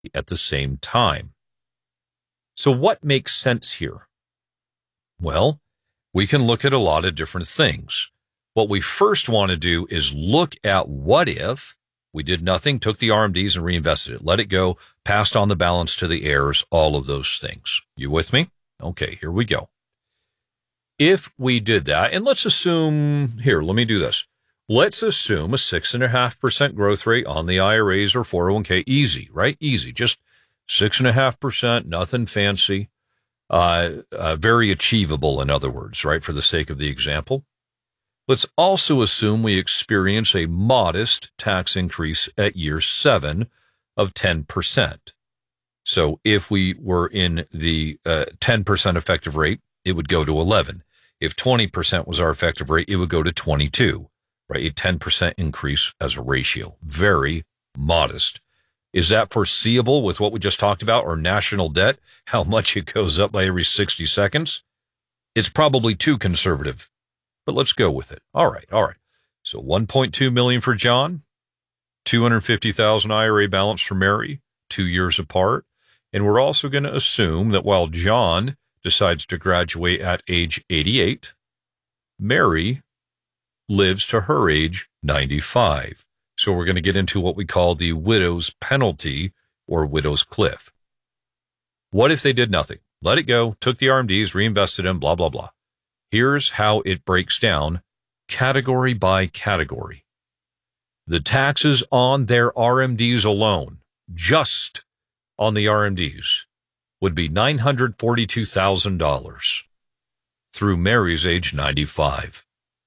at the same time. So what makes sense here? Well, we can look at a lot of different things. What we first want to do is look at what if we did nothing, took the RMDs and reinvested it, let it go, passed on the balance to the heirs, all of those things. You with me? Okay, here we go. If we did that, and let's assume, here, let me do this. Let's assume a 6.5% growth rate on the IRAs or 401k. Easy, right? Easy. Just 6.5%, nothing fancy. Very achievable, in other words, right? For the sake of the example. Let's also assume we experience a modest tax increase at year 7 of 10%. So if we were in the 10% effective rate, it would go to 11. If 20% was our effective rate, it would go to 22, right? A 10% increase as a ratio. Very modest. Is that foreseeable with what we just talked about, or national debt, how much it goes up by every 60 seconds? It's probably too conservative, but let's go with it. All right. So $1.2 million for John, $250,000 IRA balance for Mary, 2 years apart. And we're also going to assume that while John decides to graduate at age 88, Mary lives to her age 95. So we're going to get into what we call the widow's penalty or widow's cliff. What if they did nothing? Let it go, took the RMDs, reinvested them, blah, blah, blah. Here's how it breaks down category by category. The taxes on their RMDs alone, just on the RMDs, would be $942,000 through Mary's age 95.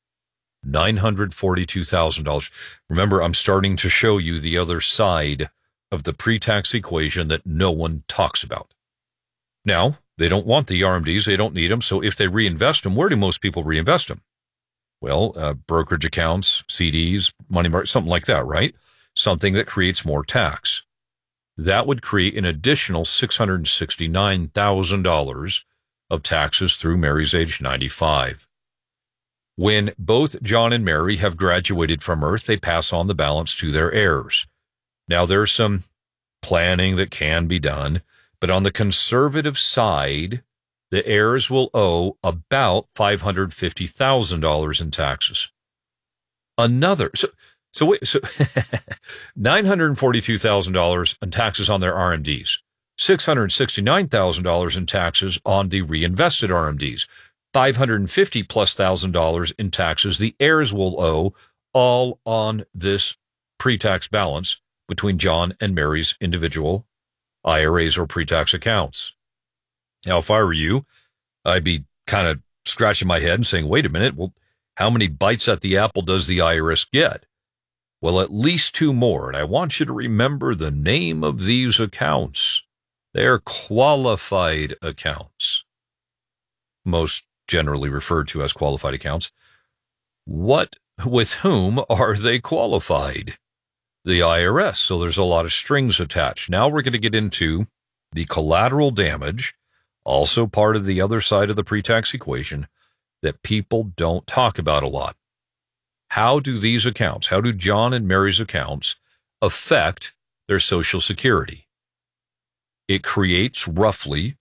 $942,000. Remember, I'm starting to show you the other side of the pre-tax equation that no one talks about. Now, they don't want the RMDs. They don't need them. So if they reinvest them, where do most people reinvest them? Well, brokerage accounts, CDs, money market, something like that, right? Something that creates more tax. That would create an additional $669,000 of taxes through Mary's age 95. When both John and Mary have graduated from Earth, they pass on the balance to their heirs. Now, there's some planning that can be done, but on the conservative side, the heirs will owe about $550,000 in taxes. So $942,000 in taxes on their RMDs, $669,000 in taxes on the reinvested RMDs, $550,000+ in taxes the heirs will owe, all on this pre-tax balance between John and Mary's individual IRAs or pre-tax accounts. Now, if I were you, I'd be kind of scratching my head and saying, wait a minute, well, how many bites at the apple does the IRS get? Well, at least 2 more, and I want you to remember the name of these accounts. They're qualified accounts, most generally referred to as qualified accounts. With whom are they qualified? The IRS. So there's a lot of strings attached. Now we're going to get into the collateral damage, also part of the other side of the pre-tax equation that people don't talk about a lot. How do these accounts, how do John and Mary's accounts affect their Social Security? It creates roughly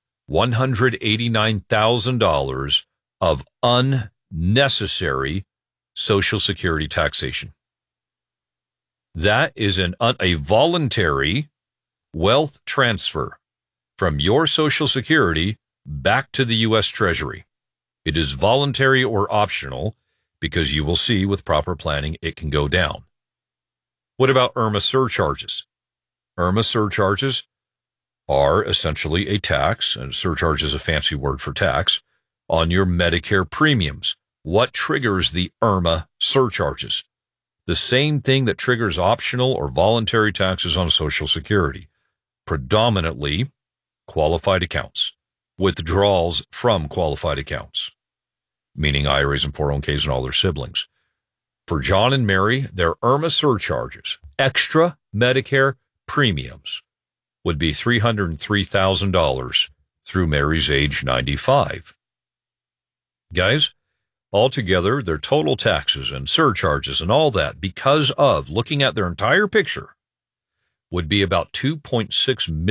$189,000 of unnecessary Social Security taxation. That is a voluntary wealth transfer from your Social Security back to the U.S. Treasury. It is voluntary or optional because you will see with proper planning it can go down. What about IRMAA surcharges? IRMAA surcharges are essentially a tax, and surcharge is a fancy word for tax, on your Medicare premiums. What triggers the IRMAA surcharges? The same thing that triggers optional or voluntary taxes on Social Security. Predominantly qualified accounts. Withdrawals from qualified accounts, meaning IRAs and 401ks and all their siblings. For John and Mary, their IRMAA surcharges, extra Medicare premiums, would be $303,000 through Mary's age 95. Guys, altogether, their total taxes and surcharges and all that, because of looking at their entire picture, would be about 2.6